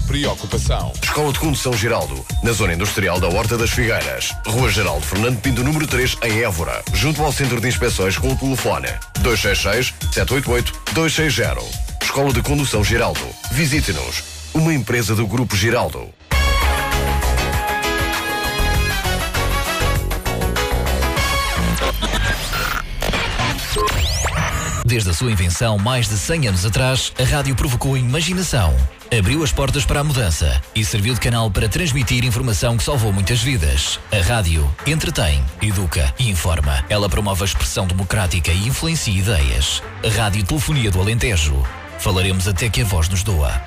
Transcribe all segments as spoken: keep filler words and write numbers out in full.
preocupação. Escola de Condução Geraldo, na Zona Industrial da Horta das Figueiras. Rua Geraldo Fernando Pinto, número três, em Évora. Junto ao Centro de Inspeções com o telefone dois seis seis, sete oito oito, dois seis zero. Escola de Condução Geraldo. Visite-nos. Uma empresa do Grupo Geraldo. Desde a sua invenção, mais de cem anos atrás, a rádio provocou a imaginação, abriu as portas para a mudança e serviu de canal para transmitir informação que salvou muitas vidas. A rádio entretém, educa e informa. Ela promove a expressão democrática e influencia ideias. A Rádio Telefonia do Alentejo. Falaremos até que a voz nos doa.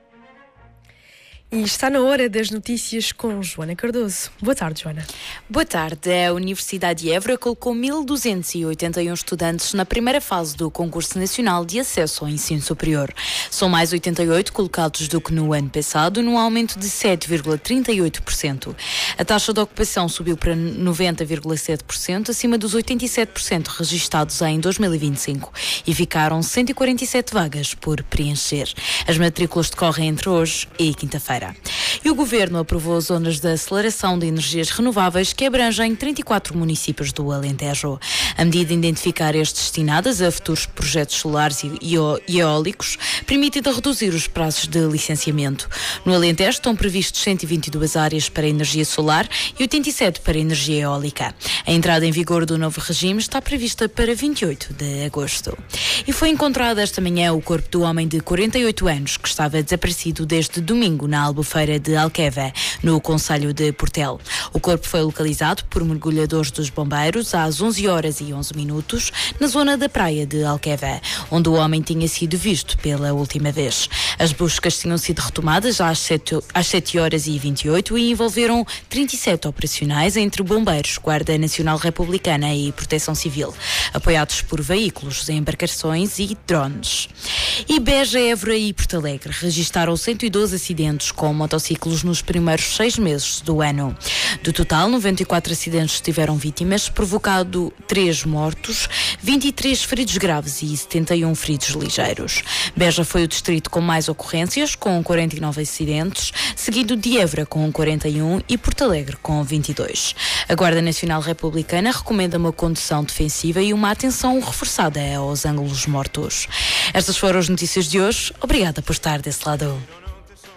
E está na hora das notícias com Joana Cardoso. Boa tarde, Joana. Boa tarde. A Universidade de Évora colocou mil duzentos e oitenta e um estudantes na primeira fase do Concurso Nacional de Acesso ao Ensino Superior. São mais oitenta e oito colocados do que no ano passado, num aumento de sete vírgula trinta e oito por cento. A taxa de ocupação subiu para noventa vírgula sete por cento, acima dos oitenta e sete por cento registados em dois mil e vinte e cinco, e ficaram cento e quarenta e sete vagas por preencher. As matrículas decorrem entre hoje e quinta-feira. E o Governo aprovou zonas de aceleração de energias renováveis que abrangem trinta e quatro municípios do Alentejo. A medida de identificar estes destinadas a futuros projetos solares e eólicos permite de reduzir os prazos de licenciamento. No Alentejo estão previstos cento e vinte e duas áreas para energia solar e oitenta e sete para energia eólica. A entrada em vigor do novo regime está prevista para vinte e oito de agosto. E foi encontrado esta manhã o corpo do homem de quarenta e oito anos que estava desaparecido desde domingo na Albufeira de Alqueva, no concelho de Portel. O corpo foi localizado por mergulhadores dos bombeiros às onze horas e onze minutos, na zona da praia de Alqueva, onde o homem tinha sido visto pela última vez. As buscas tinham sido retomadas às sete, às sete horas e vinte e oito e envolveram trinta e sete operacionais entre bombeiros, Guarda Nacional Republicana e Proteção Civil, apoiados por veículos, embarcações e drones. E Beja, Évora e Porto Alegre registaram cento e doze acidentes com motociclos nos primeiros seis meses do ano. Do total, noventa e quatro acidentes tiveram vítimas, provocado três mortos, vinte e três feridos graves e setenta e um feridos ligeiros. Beja foi o distrito com mais ocorrências, com quarenta e nove acidentes, seguido de Évora com quarenta e um e Porto Alegre com vinte e dois. A Guarda Nacional Republicana recomenda uma condução defensiva e uma atenção reforçada aos ângulos mortos. Estas foram as notícias de hoje. Obrigada por estar desse lado.